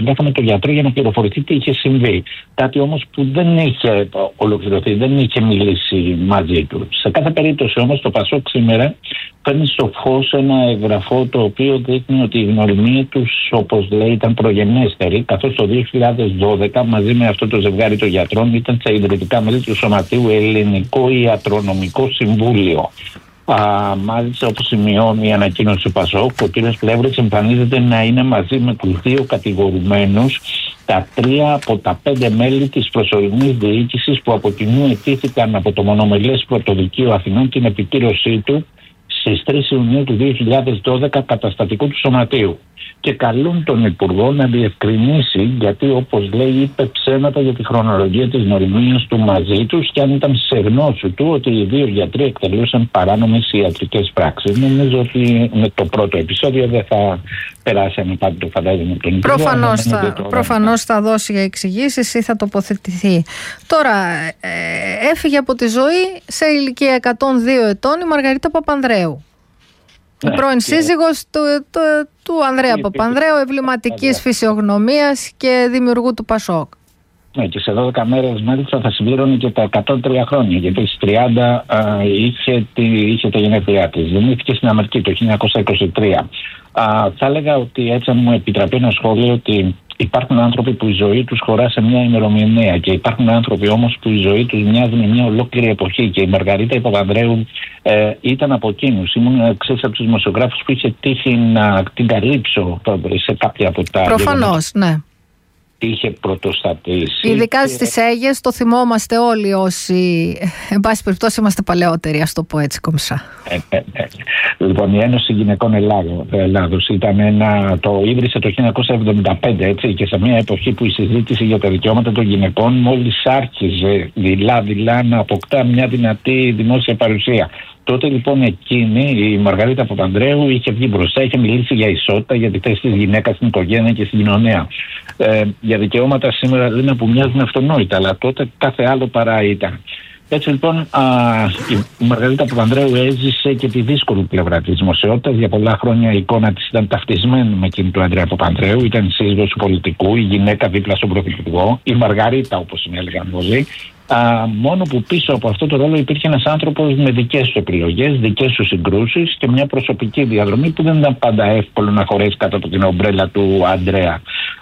συμπάθα με τον γιατρό για να πληροφορηθεί τι είχε συμβεί. Κάτι όμως που δεν είχε ολοκληρωθεί, δεν είχε μιλήσει μαζί του. Σε κάθε περίπτωση όμως το Πασόκ σήμερα φέρνει στο φως ένα εγγραφό το οποίο δείχνει ότι η γνωριμία τους, όπως λέει, ήταν προγενέστερη, καθώς το 2012 μαζί με αυτό το ζευγάρι των γιατρών ήταν στα ιδρυτικά μέλη του Σωματείου Ελληνικό Ιατρονομικό Συμβούλιο. Μάλιστα, όπως σημειώνει η ανακοίνωση του Πασόκ, ο κ. Πλεύρης εμφανίζεται να είναι μαζί με τους δύο κατηγορουμένους τα 3 από τα 5 μέλη της προσωρινής διοίκησης που από κοινού αιτήθηκαν από το μονομελές Πρωτοδικείο Αθηνών την επικύρωσή του στις 3 Ιουνίου του 2012 καταστατικού του Σωματείου. Και καλούν τον Υπουργό να διευκρινίσει γιατί, όπως λέει, είπε ψέματα για τη χρονολογία της γνωριμίας του μαζί τους και αν ήταν σε γνώση του ότι οι δύο γιατροί εκτελούσαν παράνομες ιατρικές πράξεις. Νομίζω ότι με το πρώτο επεισόδιο δεν θα περάσει ανεπάντητο, φαντάζομαι, από τον Υπουργό. Προφανώς θα δώσει εξηγήσεις ή θα τοποθετηθεί. Τώρα, έφυγε από τη ζωή σε ηλικία 102 ετών η Μαργαρίτα Παπανδρέου. Η πρώην σύζυγος του Ανδρέα Παπανδρέου, εμβληματικής φυσιογνωμίας και δημιουργού του Πασόκ. Ναι, και σε 12 μέρες μάλιστα θα συμπληρώνει και τα 103 χρόνια, γιατί στις 30 είχε τα γενέθλιά της. Γεννήθηκε στην Αμερική το 1923. Θα έλεγα ότι, έτσι, αν μου επιτραπεί ένα σχόλιο, ότι υπάρχουν άνθρωποι που η ζωή τους χωρά σε μια ημερομηνία και υπάρχουν άνθρωποι όμως που η ζωή τους μοιάζει με μια ολόκληρη εποχή. Και η Μαργαρίτα Παπανδρέου ήταν από εκείνους. Ήμουν από τους δημοσιογράφους που είχε τύχει να την καλύψω σε κάποια από τα. Προφανώς, ναι. Είχε πρωτοστατήσει. Ειδικά στις Αίγες, το θυμόμαστε όλοι όσοι, εν πάση περιπτώσει, είμαστε παλαιότεροι, ας το πω έτσι κομψά. Λοιπόν, η Ένωση Γυναικών Ελλάδος το ίδρυσε το 1975, έτσι, και σε μια εποχή που η συζήτηση για τα δικαιώματα των γυναικών μόλις άρχιζε δειλά να αποκτά μια δυνατή δημόσια παρουσία. Τότε λοιπόν εκείνη η Μαργαρίτα Παπανδρέου είχε βγει μπροστά, είχε μιλήσει για ισότητα, για τη θέση της γυναίκας στην οικογένεια και στην κοινωνία. Για δικαιώματα σήμερα δεν είναι που μοιάζουν αυτονόητα, αλλά τότε κάθε άλλο παρά ήταν. Έτσι λοιπόν η Μαργαρίτα Παπανδρέου έζησε και τη δύσκολη πλευρά της δημοσιότητας. Για πολλά χρόνια η εικόνα της ήταν ταυτισμένη με εκείνη του Ανδρέα Παπανδρέου. Ήταν σύζυγος του πολιτικού, η γυναίκα δίπλα στον πρωθυπουργό, η Μαργαρίτα, όπως έλεγαν πολλοί. Μόνο που πίσω από αυτό το ρόλο υπήρχε ένας άνθρωπος με δικές του επιλογές, δικές του συγκρούσεις και μια προσωπική διαδρομή που δεν ήταν πάντα εύκολο να χωρέσει κάτω από την ομπρέλα του Ανδρέα.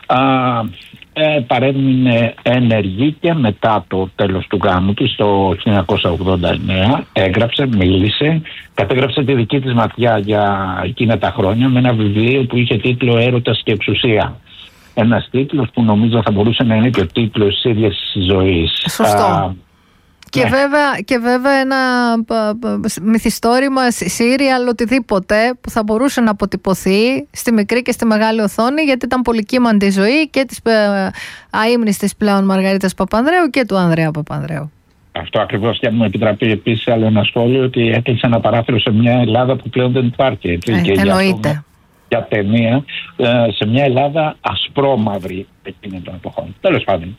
Παρέμεινε ενεργή και μετά το τέλος του γάμου της το 1989. Μίλησε, κατέγραψε τη δική της ματιά για εκείνα τα χρόνια με ένα βιβλίο που είχε τίτλο «Έρωτας και εξουσία». Ένας τίτλος που νομίζω θα μπορούσε να είναι και ο τίτλος της ίδιας της ζωής. Σωστό. Και βέβαια ένα μυθιστόρημα, σύριαλ, οτιδήποτε που θα μπορούσε να αποτυπωθεί στη μικρή και στη μεγάλη οθόνη, γιατί ήταν πολυκύμαντη η ζωή και της αείμνηστης πλέον Μαργαρίτας Παπανδρέου και του Ανδρέα Παπανδρέου. Αυτό ακριβώς, και αν μου επιτραπεί επίσης άλλο ένα σχόλιο, ότι έκλεισε ένα παράθυρο σε μια Ελλάδα που πλέον δεν υπάρχει. Εννοείται. Για ταινία σε μια Ελλάδα ασπρόμαυρη εκείνη των εποχών. Τέλος πάντων,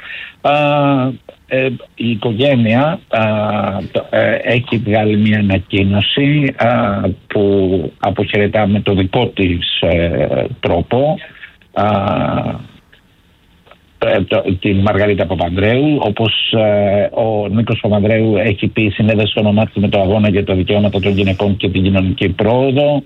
η οικογένεια έχει βγάλει μια ανακοίνωση που αποχαιρετά με το δικό της τρόπο την Μαργαρίτα Παπανδρέου. Όπως ο Νίκος Παπανδρέου έχει πει, συνέδεσε το όνομά της με το αγώνα για τα δικαιώματα των γυναικών και την κοινωνική πρόοδο.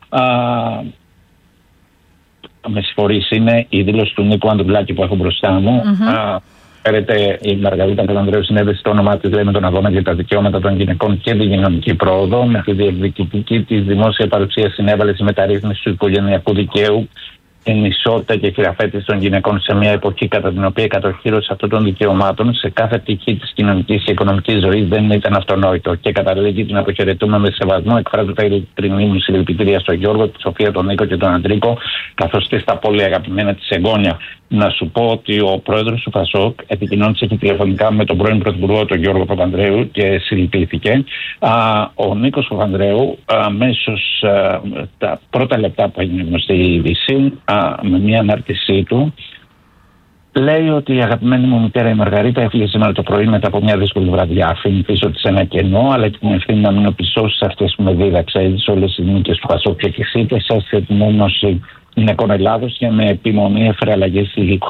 Με συγχωρείς, είναι η δήλωση του Νίκου Ανδρουλάκη που έχω μπροστά μου. Φέρεται η Μαργαρίτα Παπανδρέου, συνέδεσε το όνομά της, λέει, με τον αγώνα για τα δικαιώματα των γυναικών και την κοινωνική πρόοδο. Με τη διεκδικητική της δημόσια παρουσία συνέβαλε στη μεταρρύθμιση του οικογενειακού δικαίου, την ισότητα και χειραφέτηση των γυναικών σε μια εποχή κατά την οποία η κατοχύρωση αυτών των δικαιωμάτων σε κάθε πτυχή της κοινωνικής και οικονομικής ζωής δεν ήταν αυτονόητο. Και καταλήγει, την αποχαιρετούμε με σεβασμό. Εκφράζω τα ειλικρινή μου συλληπιτήρια στον Γιώργο, τη Σοφία, τον Νίκο και τον Αντρίκο, καθώς και στα πολύ αγαπημένα της εγγόνια. Να σου πω ότι ο πρόεδρος του Πασόκ επικοινώνησε και τηλεφωνικά με τον πρώην πρωθυπουργό, τον Γιώργο Παπανδρέου, και συλληπήθηκε. Ο Νίκος Παπανδρέου, αμέσως τα πρώτα λεπτά που έγινε γνωστή η είδηση, με μια ανάρτησή του, λέει ότι η αγαπημένη μου μητέρα η Μαργαρίτα έφυγε σήμερα το πρωί μετά από μια δύσκολη βραδιά. Αφήνει πίσω της ένα κενό, αλλά και την ευθύνη να μείνω πίσω σε αυτές που με δίδαξε. Έζησε όλες τις νίκες του Πασόκ και τις ήττες σας σε την Ένωση Γυναικών Ελλάδος και με επιμονή έφερε αλλαγές στη